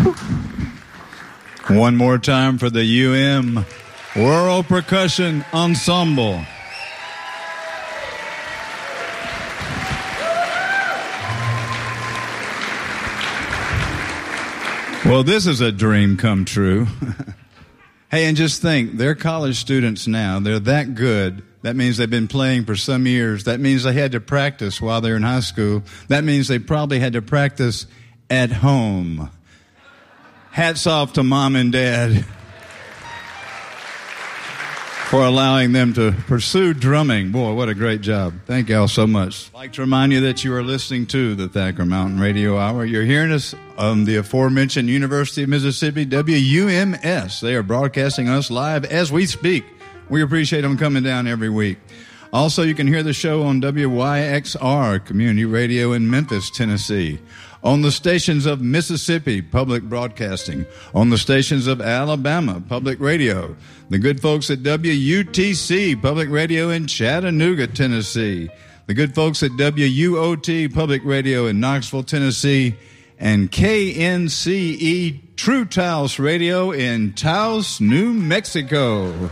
One more time for the UM World Percussion Ensemble. Well, this is a dream come true. Hey, and just think, they're college students now. They're that good. That means they've been playing for some years. That means they had to practice while they're in high school. That means they probably had to practice at home. Hats off to mom and dad for allowing them to pursue drumming. Boy, what a great job. Thank y'all so much. I'd like to remind you that you are listening to the Thacker Mountain Radio Hour. You're hearing us on the aforementioned University of Mississippi, WUMS. They are broadcasting us live as we speak. We appreciate them coming down every week. Also, you can hear the show on WYXR Community Radio in Memphis, Tennessee. On the stations of Mississippi Public Broadcasting, on the stations of Alabama Public Radio, the good folks at WUTC Public Radio in Chattanooga, Tennessee, the good folks at WUOT Public Radio in Knoxville, Tennessee, and KNCE True Taos Radio in Taos, New Mexico.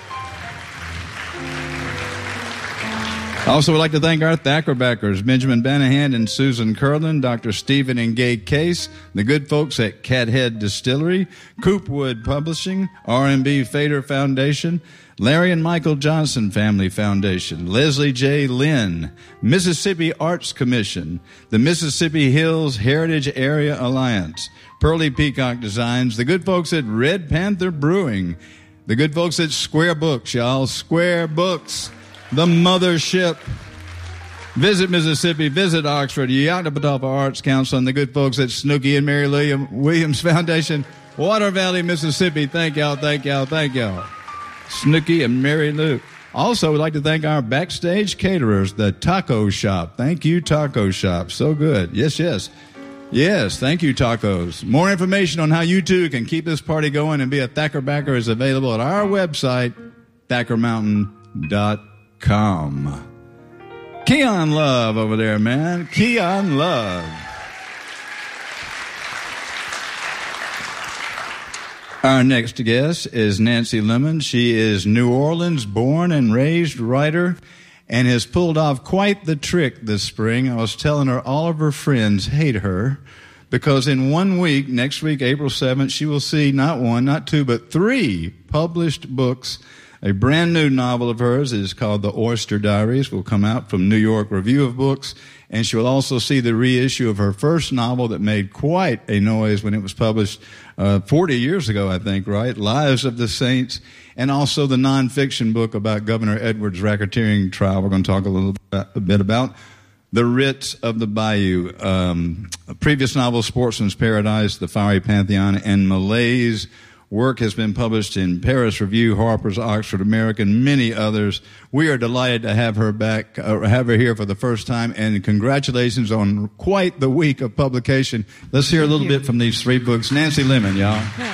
Also, we'd like to thank our Thacker backers, Benjamin Banahan and Susan Curlin, Dr. Stephen and Gay Case, the good folks at Cathead Distillery, Coopwood Publishing, R&B Fader Foundation, Larry and Michael Johnson Family Foundation, Leslie J. Lynn, Mississippi Arts Commission, the Mississippi Hills Heritage Area Alliance, Pearly Peacock Designs, the good folks at Red Panther Brewing, the good folks at Square Books, y'all, Square Books, the mothership. Visit Mississippi, visit Oxford, Yoknapatawpha Arts Council, and the good folks at Snooki and Mary Williams Foundation, Water Valley, Mississippi. Thank y'all, thank y'all, thank y'all. Snooki and Mary Lou. Also, we'd like to thank our backstage caterers, the Taco Shop. Thank you, Taco Shop. So good. Yes, yes. Yes, thank you, Tacos. More information on how you, too, can keep this party going and be a Thacker backer is available at our website, thackermountain.com. Keon Love over there, man. Keon Love. Our next guest is Nancy Lemon. She is New Orleans born and raised writer and has pulled off quite the trick this spring. I was telling her all of her friends hate her because in 1 week, next week, April 7th, she will see not one, not two, but 3 published books. A brand new novel of hers is called The Oyster Diaries, will come out from New York Review of Books, and she will also see the reissue of her first novel that made quite a noise when it was published 40 years ago, I think, right? Lives of the Saints, and also the nonfiction book about Governor Edwards' racketeering trial. We're going to talk a bit about The Writs of the Bayou. Previous novel, Sportsman's Paradise, The Fiery Pantheon, and Malaise. Work has been published in Paris Review, Harper's, Oxford American, many others. We are delighted to have her back, have her here for the first time, and congratulations on quite the week of publication. Let's hear a little bit from these 3 books. Nancy Lemon, y'all. Yeah.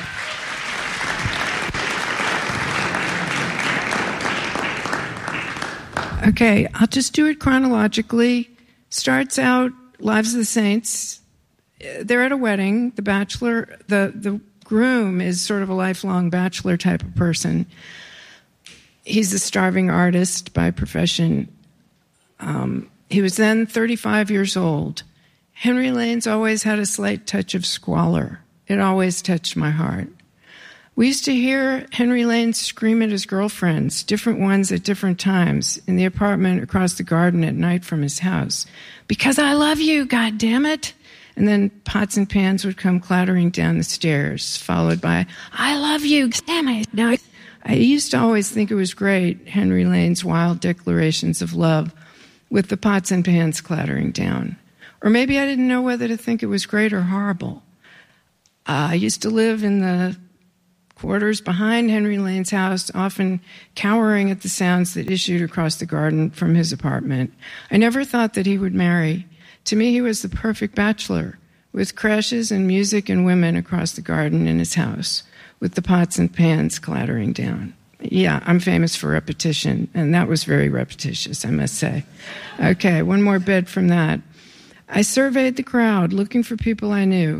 Okay, I'll just do it chronologically. Starts out, Lives of the Saints. They're at a wedding. The bachelor, the groom is sort of a lifelong bachelor type of person. He's a starving artist by profession. He was then 35 years old. Henry Lane's always had a slight touch of squalor. It always touched my heart. We used to hear Henry Lane scream at his girlfriends, different ones at different times, in the apartment across the garden at night from his house. Because I love you, goddammit! And then pots and pans would come clattering down the stairs, followed by, I love you, damn it. Now, I used to always think it was great, Henry Lane's wild declarations of love, with the pots and pans clattering down. Or maybe I didn't know whether to think it was great or horrible. I used to live in the quarters behind Henry Lane's house, often cowering at the sounds that issued across the garden from his apartment. I never thought that he would marry. To me, he was the perfect bachelor, with crashes and music and women across the garden in his house, with the pots and pans clattering down. Yeah, I'm famous for repetition, and that was very repetitious, I must say. Okay, one more bit from that. I surveyed the crowd, looking for people I knew.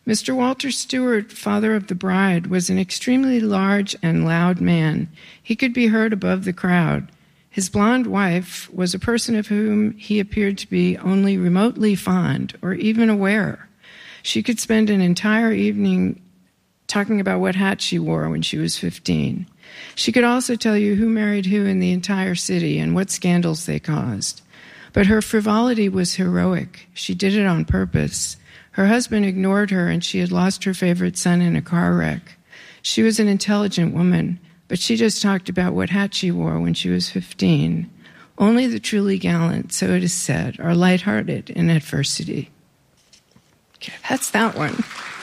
Mr. Walter Stewart, father of the bride, was an extremely large and loud man. He could be heard above the crowd. His blonde wife was a person of whom he appeared to be only remotely fond or even aware. She could spend an entire evening talking about what hat she wore when she was 15. She could also tell you who married who in the entire city and what scandals they caused. But her frivolity was heroic. She did it on purpose. Her husband ignored her, and she had lost her favorite son in a car wreck. She was an intelligent woman, but she just talked about what hat she wore when she was 15. Only the truly gallant, so it is said, are lighthearted in adversity. Okay, that's that one.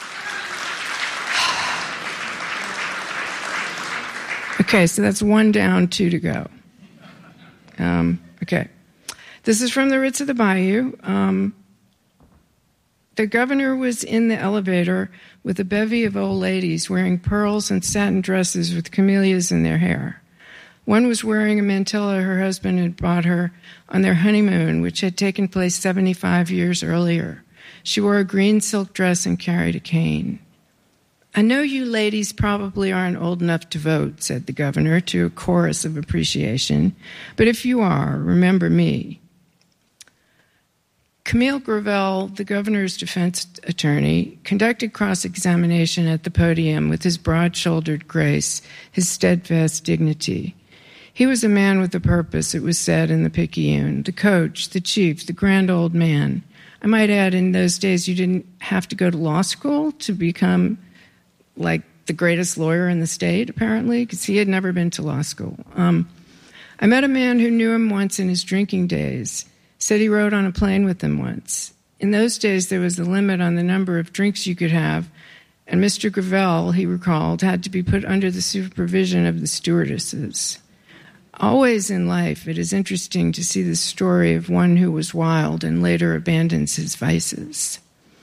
Okay, so that's 1 down, 2 to go. Okay. This is from the Ritz of the Bayou. The governor was in the elevator with a bevy of old ladies wearing pearls and satin dresses with camellias in their hair. One was wearing a mantilla her husband had bought her on their honeymoon, which had taken place 75 years earlier. She wore a green silk dress and carried a cane. "I know you ladies probably aren't old enough to vote," said the governor to a chorus of appreciation, "but if you are, remember me." Camille Gravel, the governor's defense attorney, conducted cross-examination at the podium with his broad-shouldered grace, his steadfast dignity. He was a man with a purpose, it was said in the Picayune, the coach, the chief, the grand old man. I might add, in those days, you didn't have to go to law school to become like the greatest lawyer in the state, apparently, because he had never been to law school. I met a man who knew him once in his drinking days. Said he rode on a plane with them once. In those days, there was a limit on the number of drinks you could have, and Mr. Gravel, he recalled, had to be put under the supervision of the stewardesses. Always in life, it is interesting to see the story of one who was wild and later abandons his vices.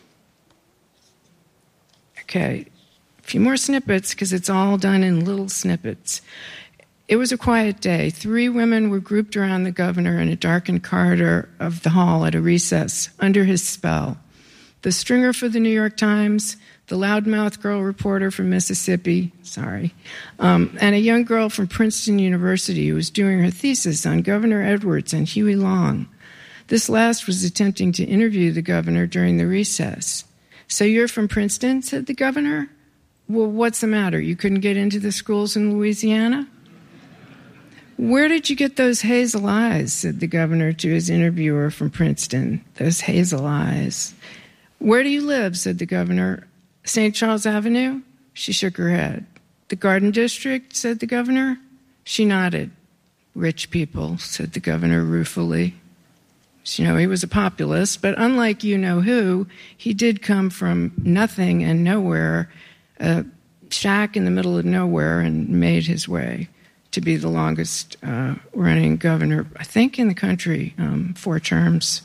Okay, a few more snippets, because it's all done in little snippets. It was a quiet day. 3 women were grouped around the governor in a darkened corridor of the hall at a recess, under his spell. The stringer for the New York Times, the loudmouth girl reporter from Mississippi, and a young girl from Princeton University who was doing her thesis on Governor Edwards and Huey Long. This last was attempting to interview the governor during the recess. "So you're from Princeton?" said the governor. "Well, what's the matter? You couldn't get into the schools in Louisiana?" "Where did you get those hazel eyes?" said the governor to his interviewer from Princeton. "Those hazel eyes." "Where do you live?" said the governor. "St. Charles Avenue?" She shook her head. "The Garden District?" said the governor. She nodded. "Rich people," said the governor ruefully. You know, he was a populist, but unlike you-know-who, he did come from nothing and nowhere, a shack in the middle of nowhere, and made his way to be the longest running governor, I think, in the country, 4 terms.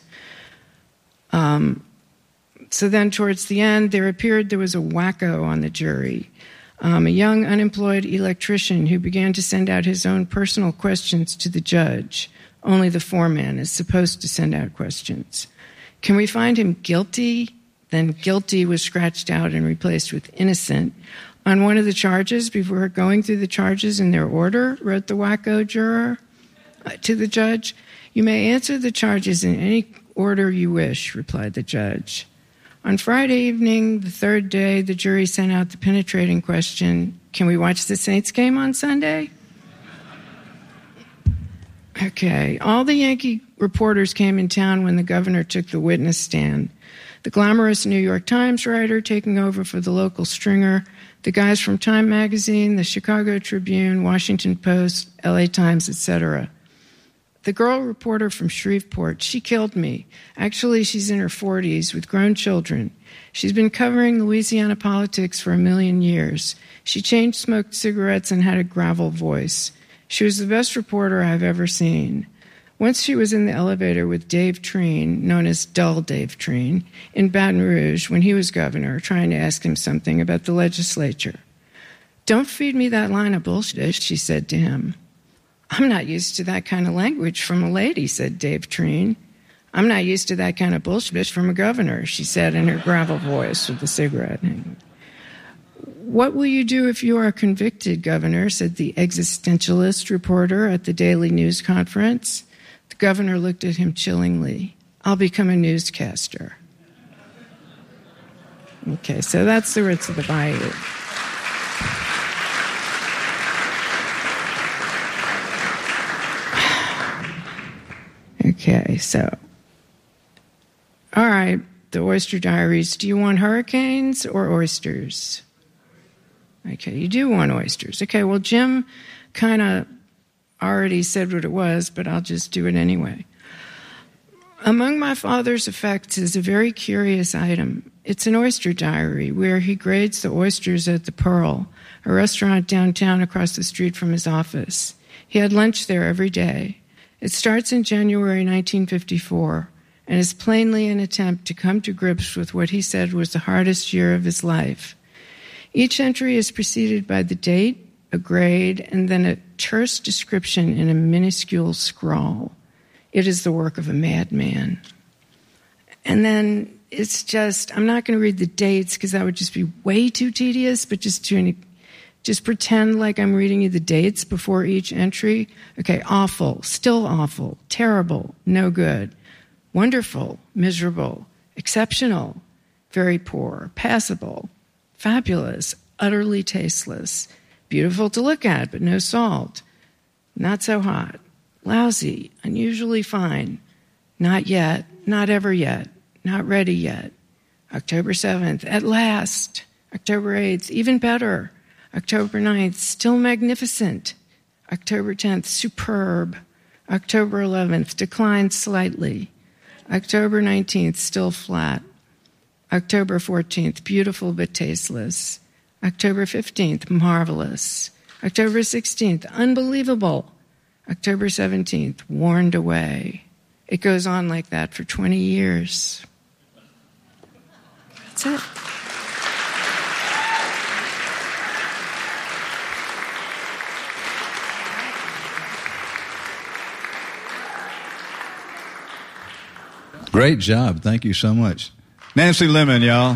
So then towards the end, there was a wacko on the jury, a young unemployed electrician who began to send out his own personal questions to the judge. Only the foreman is supposed to send out questions. "Can we find him guilty?" Then guilty was scratched out and replaced with innocent. "On one of the charges, before going through the charges in their order," wrote the wacko juror to the judge. "You may answer the charges in any order you wish," replied the judge. On Friday evening, the 3rd day, the jury sent out the penetrating question, "Can we watch the Saints game on Sunday?" Okay, all the Yankee reporters came in town when the governor took the witness stand. The glamorous New York Times writer taking over for the local stringer, the guys from Time Magazine, the Chicago Tribune, Washington Post, LA Times, etc. The girl reporter from Shreveport, she killed me. Actually, she's in her 40s with grown children. She's been covering Louisiana politics for 1,000,000 years. She chain-smoked cigarettes and had a gravel voice. She was the best reporter I've ever seen. Once she was in the elevator with Dave Treen, known as Dull Dave Treen, in Baton Rouge when he was governor, trying to ask him something about the legislature. "Don't feed me that line of bullshit," she said to him. "I'm not used to that kind of language from a lady," said Dave Treen. I'm not used to that kind of bullshit from a governor, she said in her gravel voice with the cigarette hanging. What will you do if you are convicted, Governor, said the existentialist reporter at the Daily News Conference. The governor looked at him chillingly. I'll become a newscaster. Okay, so that's the roots of the bayou. Okay, so, all right, the Oyster Diaries. Do you want hurricanes or oysters? Okay, you do want oysters. Okay, well, Jim kind of already said what it was, but I'll just do it anyway. Among my father's effects is a very curious item. It's an oyster diary where he grades the oysters at the Pearl, a restaurant downtown across the street from his office. He had lunch there every day. It starts in January 1954 and is plainly an attempt to come to grips with what he said was the hardest year of his life. Each entry is preceded by the date, a grade, and then a terse description in a minuscule scrawl. It is the work of a madman. And then it's just, I'm not going to read the dates because that would just be way too tedious, but just pretend like I'm reading you the dates before each entry. Okay, awful, still awful, terrible, no good, wonderful, miserable, exceptional, very poor, passable, fabulous, utterly tasteless, beautiful to look at but no salt, not so hot, lousy, unusually fine, not yet, not ever yet, not ready yet, October 7th, at last, October 8th, even better, October 9th, still magnificent. October 10th, superb. October 11th, declined slightly. October 19th, still flat. October 14th, beautiful but tasteless. October 15th, marvelous. October 16th, unbelievable. October 17th, warned away. It goes on like that for 20 years. That's it. Great job. Thank you so much. Nancy Lemon, y'all.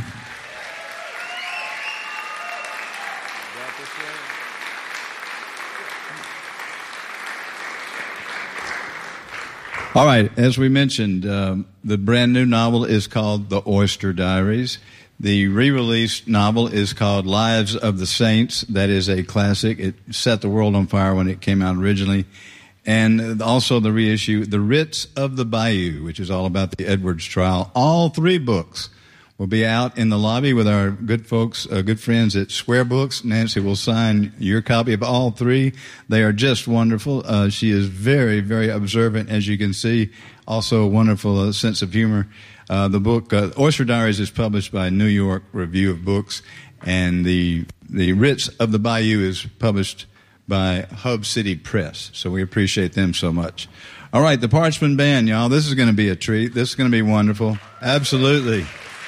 All right, as we mentioned, the brand new novel is called The Oyster Diaries. The re-released novel is called Lives of the Saints. That is a classic. It set the world on fire when it came out originally. And also the reissue, The Writs of the Bayou, which is all about the Edwards trial. All three books will be out in the lobby with our good folks, good friends at Square Books. Nancy will sign your copy of all three. They are just wonderful. She is very, very observant, as you can see. Also a wonderful sense of humor. The book, Oyster Diaries, is published by New York Review of Books, and the Writs of the Bayou is published by Hub City Press. So we appreciate them so much. All right, the Parchman Band, y'all. This is going to be a treat. This is going to be wonderful. Absolutely.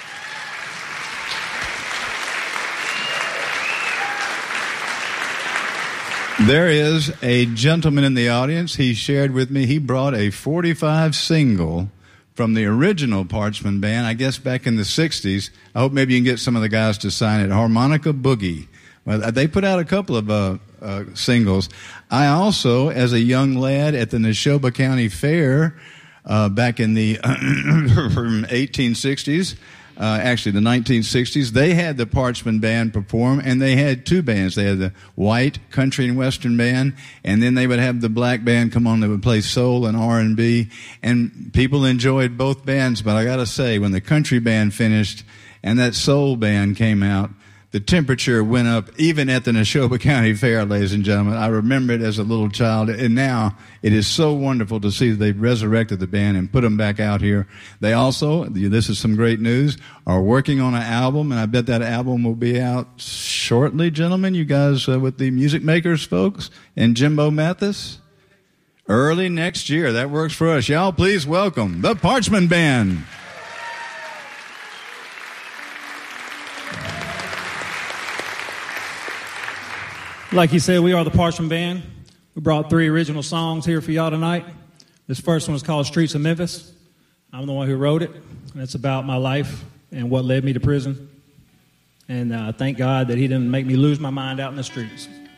There is a gentleman in the audience. He shared with me, he brought a 45 single from the original Parchman Band, I guess back in the 60s. I hope maybe you can get some of the guys to sign it. Harmonica Boogie. Well, they put out a couple of singles. I also, as a young lad at the Neshoba County Fair back in the 1860s, actually the 1960s, they had the Parchman Band perform, and they had two bands. They had the white country and western band, and then they would have the black band come on that would play soul and R&B, and people enjoyed both bands. But I got to say, when the country band finished and that soul band came out, the temperature went up even at the Neshoba County Fair, ladies and gentlemen. I remember it as a little child, and now it is so wonderful to see that they've resurrected the band and put them back out here. They also, this is some great news, are working on an album, and I bet that album will be out shortly, gentlemen. You guys with the Music Makers folks and Jimbo Mathis? Early next year. That works for us. Y'all, please welcome the Parchman Band. Like you said, we are the Parchman Band. We brought 3 original songs here for y'all tonight. This first one is called Streets of Memphis. I'm the one who wrote it. And it's about my life and what led me to prison. And thank God that he didn't make me lose my mind out in the streets.